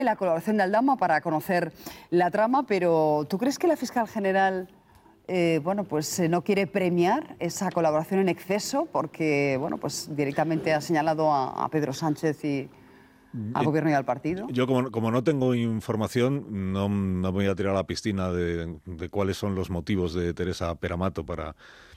la colaboración de Aldama para conocer la trama, pero ¿tú crees que la fiscal general no quiere premiar esa colaboración en exceso? Porque directamente ha señalado a Pedro Sánchez y al gobierno y al partido. Yo, como no tengo información, no me voy a tirar a la piscina de cuáles son los motivos de Teresa Peramato para...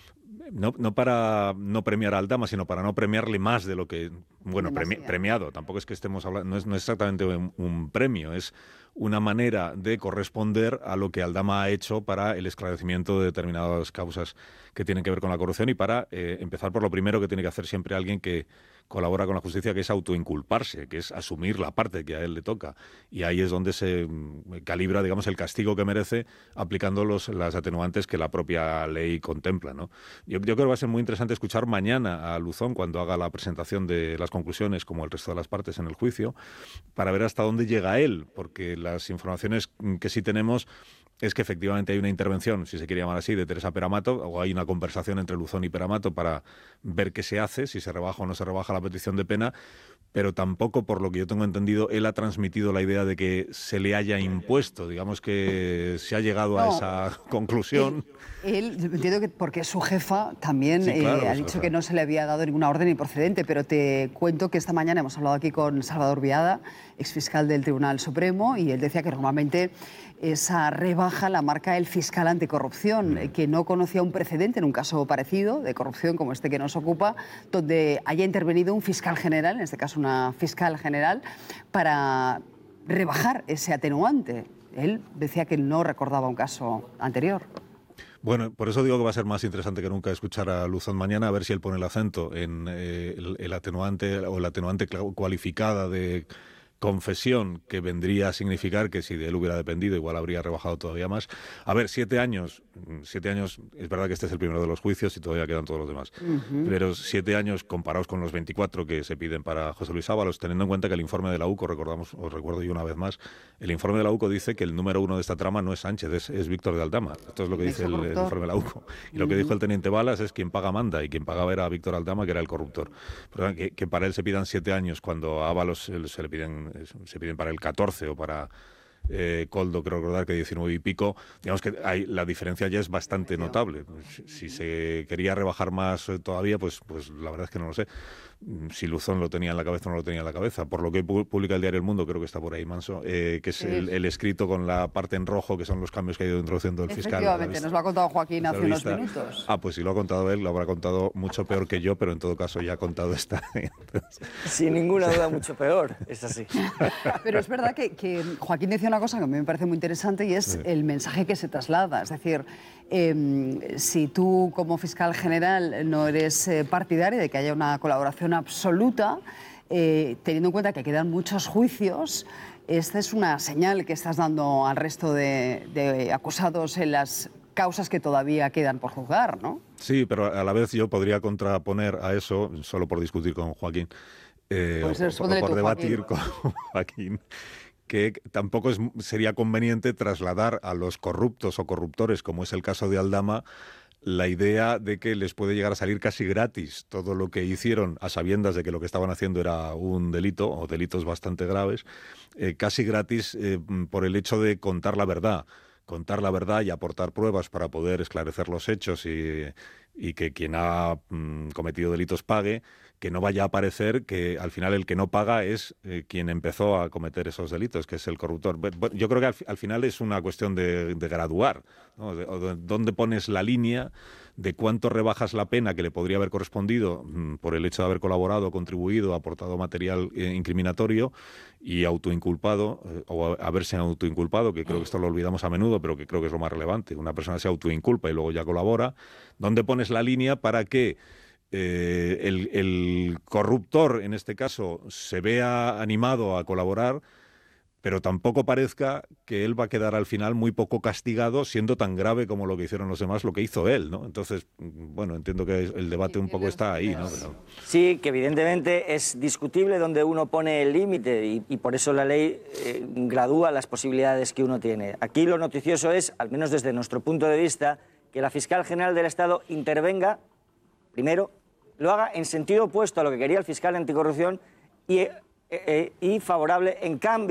No para no premiar a Aldama, sino para no premiarle más de lo que... Bueno, premiado. Tampoco es que estemos hablando... No es exactamente un premio, es una manera de corresponder a lo que Aldama ha hecho para el esclarecimiento de determinadas causas que tienen que ver con la corrupción y para empezar por lo primero que tiene que hacer siempre alguien que colabora con la justicia, que es autoinculparse, que es asumir la parte que a él le toca. Y ahí es donde se calibra, digamos, el castigo que merece aplicando las atenuantes que la propia ley contempla, ¿no? Yo creo que va a ser muy interesante escuchar mañana a Luzón cuando haga la presentación de las conclusiones, como el resto de las partes en el juicio, para ver hasta dónde llega él, porque las informaciones que sí tenemos es que efectivamente hay una intervención, si se quiere llamar así, de Teresa Peramato, o hay una conversación entre Luzón y Peramato para ver qué se hace, si se rebaja o no se rebaja la petición de pena, pero tampoco, por lo que yo tengo entendido, él ha transmitido la idea de que se le haya impuesto, digamos que se ha llegado a esa conclusión. Él entiendo que porque su jefa también Sí, claro, ha dicho que no se le había dado ninguna orden improcedente, pero te cuento que esta mañana hemos hablado aquí con Salvador Viada, exfiscal del Tribunal Supremo, y él decía que normalmente esa rebaja la marca el fiscal anticorrupción, que no conocía un precedente en un caso parecido de corrupción como este que nos ocupa, donde haya intervenido un fiscal general, en este caso una fiscal general, para rebajar ese atenuante. Él decía que no recordaba un caso anterior. Bueno, por eso digo que va a ser más interesante que nunca escuchar a Luzón mañana, a ver si él pone el acento en el atenuante o la atenuante cualificada de confesión, que vendría a significar que si de él hubiera dependido igual habría rebajado todavía más. A ver, 7 años, es verdad que este es el primero de los juicios y todavía quedan todos los demás, pero 7 años comparados con los 24 que se piden para José Luis Ábalos, teniendo en cuenta que el informe de la UCO, os recuerdo yo una vez más, el informe de la UCO dice que el número 1 de esta trama no es Sánchez, es Víctor de Aldama. Esto es lo que dice el informe de la UCO. Y lo que dijo el teniente Balas es quien paga manda, y quien pagaba era Víctor Aldama, que era el corruptor. Pero que para él se pidan 7 años cuando a Ábalos se piden para el 14 o para Koldo, creo recordar que 19 y pico, digamos que la diferencia ya es bastante notable. Si se quería rebajar más todavía, pues la verdad es que no lo sé. Si Luzón lo tenía en la cabeza o no lo tenía en la cabeza. Por lo que publica el diario El Mundo, creo que está por ahí Manso, que es el escrito con la parte en rojo, que son los cambios que ha ido introduciendo el fiscal. Efectivamente, nos lo ha contado Joaquín hace unos minutos. Ah, pues si lo ha contado él, lo habrá contado mucho peor que yo, pero en todo caso ya ha contado esta. Sin ninguna duda, mucho peor, es así. Pero es verdad que Joaquín decía una cosa que a mí me parece muy interesante y es el mensaje que se traslada. Es decir, si tú como fiscal general no eres partidario de que haya una colaboración absoluta, teniendo en cuenta que quedan muchos juicios, esta es una señal que estás dando al resto de acusados en las causas que todavía quedan por juzgar, ¿no? Sí, pero a la vez yo podría contraponer a eso, solo por discutir con Joaquín, o por debatir con Joaquín, que tampoco sería conveniente trasladar a los corruptos o corruptores, como es el caso de Aldama, la idea de que les puede llegar a salir casi gratis todo lo que hicieron a sabiendas de que lo que estaban haciendo era un delito o delitos bastante graves, casi gratis por el hecho de contar la verdad y aportar pruebas para poder esclarecer los hechos y que quien ha cometido delitos pague, que no vaya a parecer que al final el que no paga es quien empezó a cometer esos delitos, que es el corruptor. Yo creo que al final es una cuestión de graduar, ¿no? ¿Dónde pones la línea de cuánto rebajas la pena que le podría haber correspondido por el hecho de haber colaborado, contribuido, aportado material incriminatorio y autoinculpado, o haberse autoinculpado, que creo que esto lo olvidamos a menudo, pero que creo que es lo más relevante? Una persona se autoinculpa y luego ya colabora. ¿Dónde pones la línea para que el corruptor, en este caso, se vea animado a colaborar, pero tampoco parezca que él va a quedar al final muy poco castigado, siendo tan grave como lo que hicieron los demás, lo que hizo él, ¿no? Entonces, bueno, entiendo que el debate un poco está ahí, ¿no? Pero... Sí, que evidentemente es discutible donde uno pone el límite y por eso la ley gradúa las posibilidades que uno tiene. Aquí lo noticioso es, al menos desde nuestro punto de vista, que la fiscal general del Estado intervenga, primero, lo haga en sentido opuesto a lo que quería el fiscal anticorrupción y favorable, en cambio,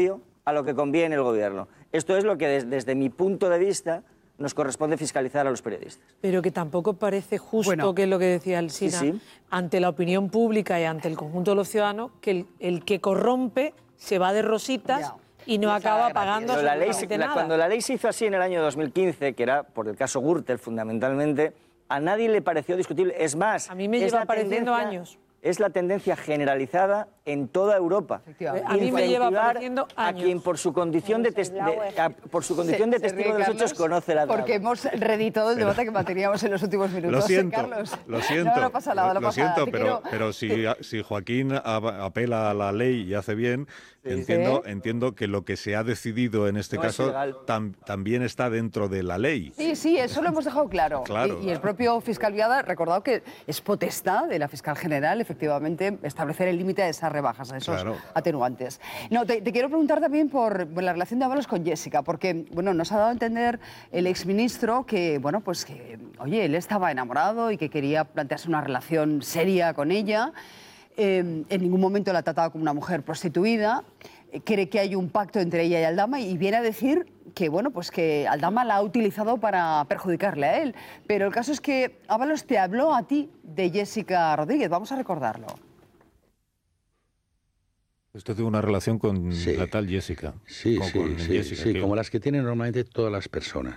a lo que conviene el gobierno. Esto es lo que desde mi punto de vista nos corresponde fiscalizar a los periodistas. Pero que tampoco parece justo, que es lo que decía Alsina, ante la opinión pública y ante el conjunto de los ciudadanos, que el que corrompe se va de rositas y no acaba pagando absolutamente nada. Cuando la ley se hizo así en el año 2015, que era por el caso Gürtel fundamentalmente, a nadie le pareció discutible. Es más, a mí me lleva pareciendo años. Es la tendencia generalizada en toda Europa. A mí me lleva pareciendo años. A quien por su condición de testigo de los hechos conoce la porque hemos reeditado el debate que manteníamos en los últimos minutos. Lo siento, Carlos. Lo siento. No pasa nada, lo siento, pero si Joaquín apela a la ley y hace bien, entiendo que lo que se ha decidido en este caso también está dentro de la ley. Sí, eso lo hemos dejado claro. Y el propio fiscal Viada ha recordado que es potestad de la fiscal general, efectivamente, establecer el límite de esas rebajas, a esos atenuantes. No, te quiero preguntar también por la relación de Ábalos con Jessica, porque nos ha dado a entender el exministro que, oye, él estaba enamorado y que quería plantearse una relación seria con ella. En ningún momento la ha tratado como una mujer prostituida. Cree que hay un pacto entre ella y Aldama y viene a decir que, que Aldama la ha utilizado para perjudicarle a él. Pero el caso es que Ábalos te habló a ti de Jessica Rodríguez. Vamos a recordarlo. Usted tuvo una relación con la tal Jessica. Sí, como las que tienen normalmente todas las personas.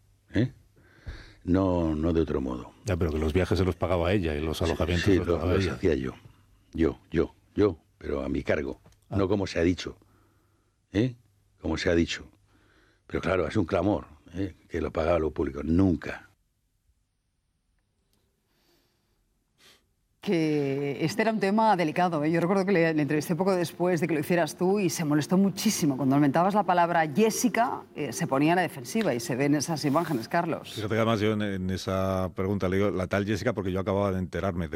No de otro modo. Ya, pero que los viajes se los pagaba ella y los alojamientos los pagaba ella. Hacía yo, pero a mi cargo. No como se ha dicho. Como se ha dicho. Pero claro, es un clamor, que lo pagaba lo público. Nunca. Que este era un tema delicado. Yo recuerdo que le entrevisté poco después de que lo hicieras tú y se molestó muchísimo. Cuando mentabas la palabra Jessica, se ponía a la defensiva y se ven esas imágenes, Carlos. Fíjate que además yo en esa pregunta le digo la tal Jessica porque yo acababa de enterarme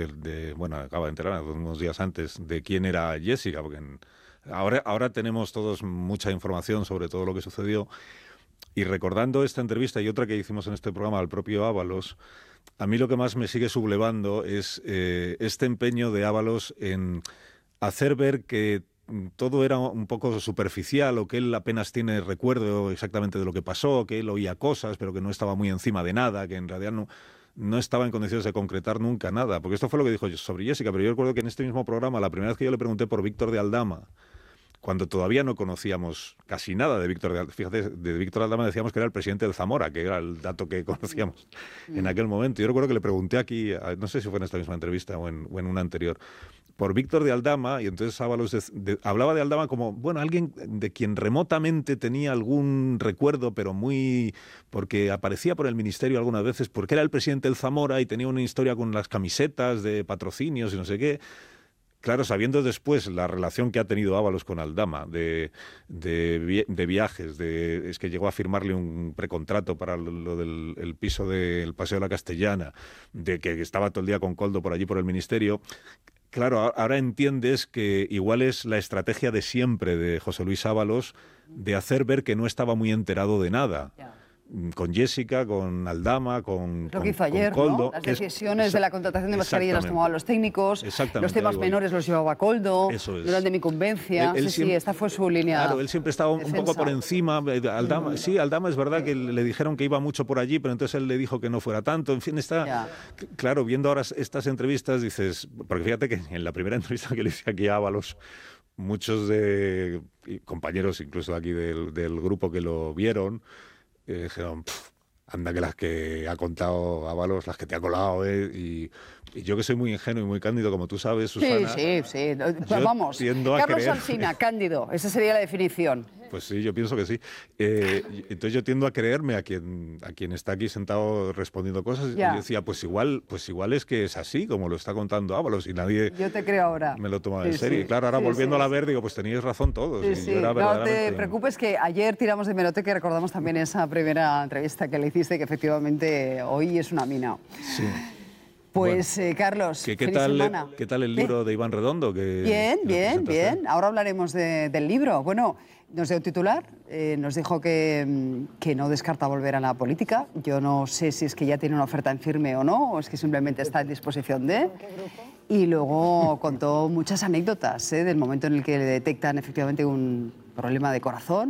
unos días antes de quién era Jessica, porque ahora tenemos todos mucha información sobre todo lo que sucedió. Y recordando esta entrevista y otra que hicimos en este programa al propio Ábalos, a mí lo que más me sigue sublevando es este empeño de Ábalos en hacer ver que todo era un poco superficial o que él apenas tiene recuerdo exactamente de lo que pasó, que él oía cosas pero que no estaba muy encima de nada, que en realidad no estaba en condiciones de concretar nunca nada. Porque esto fue lo que dijo sobre Jessica, pero yo recuerdo que en este mismo programa, la primera vez que yo le pregunté por Víctor de Aldama, cuando todavía no conocíamos casi nada de Víctor de Aldama. Fíjate, de Víctor de Aldama decíamos que era el presidente del Zamora, que era el dato que conocíamos en aquel momento. Yo recuerdo que le pregunté aquí, no sé si fue en esta misma entrevista o en una anterior, por Víctor de Aldama, y entonces Ábalos hablaba de Aldama como, alguien de quien remotamente tenía algún recuerdo, pero porque aparecía por el ministerio algunas veces, porque era el presidente del Zamora y tenía una historia con las camisetas de patrocinios y no sé qué. Claro, sabiendo después la relación que ha tenido Ábalos con Aldama, de viajes, es que llegó a firmarle un precontrato para lo del piso del Paseo de la Castellana, de que estaba todo el día con Koldo por allí por el ministerio. Claro, ahora entiendes que igual es la estrategia de siempre de José Luis Ábalos de hacer ver que no estaba muy enterado de nada. Con Jessica, con Aldama, con lo que hizo ayer, Koldo, ¿no? Las decisiones de la contratación de mascarillas las tomaban los técnicos, los temas menores los llevaba Koldo, durante mi incumbencia. Esta fue su línea. Claro, él siempre estaba un poco por encima. Aldama, Aldama es verdad que le dijeron que iba mucho por allí, pero entonces él le dijo que no fuera tanto. En fin, claro, viendo ahora estas entrevistas dices, porque fíjate que en la primera entrevista que le hice aquí a Ábalos, muchos de compañeros incluso aquí del grupo que lo vieron, dijeron, anda que las que ha contado Ábalos, las que te ha colado, y yo que soy muy ingenuo y muy cándido, como tú sabes, Susana. Sí. Vamos, Carlos Alsina, cándido, esa sería la definición. Pues sí, yo pienso que sí. Entonces yo tiendo a creerme a quien está aquí sentado respondiendo cosas. Y yo decía, pues igual es que es así, como lo está contando Ábalos, y nadie yo te creo ahora. Me lo toma en serio. Y claro, ahora volviendo a la ver, digo, pues teníais razón todos. No te preocupes, que ayer tiramos de Meroteca y recordamos también esa primera entrevista que le hiciste, que efectivamente hoy es una mina. Sí. Pues, Carlos, ¿qué tal el libro de Iván Redondo? Bien. Ahora hablaremos del libro. Bueno, nos dio un titular, nos dijo que no descarta volver a la política. Yo no sé si es que ya tiene una oferta en firme o no, o es que simplemente está en disposición de... Y luego contó muchas anécdotas del momento en el que le detectan efectivamente un problema de corazón.